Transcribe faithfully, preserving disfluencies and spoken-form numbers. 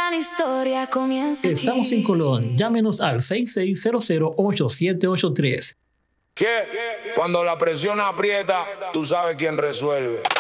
gran historia comienza aquí. Estamos en Colón. Llámenos al seis seis cero cero, ocho siete ocho tres. Que cuando la presión aprieta, tú sabes quién resuelve.